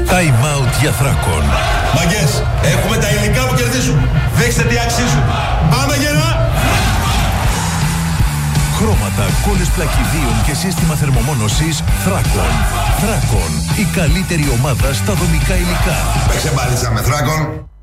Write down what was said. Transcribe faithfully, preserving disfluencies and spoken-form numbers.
Time out για Θράκον. Μαγκές, έχουμε τα υλικά που κερδίσουν. Δείξτε τι αξίζουν. Πάμε γερά! Χρώματα, κόλλες πλακιδίων και σύστημα θερμομόνωσης Θράκον. Θράκον, η καλύτερη ομάδα στα δομικά υλικά. Παίξε μπάλιτσα με Θράκον.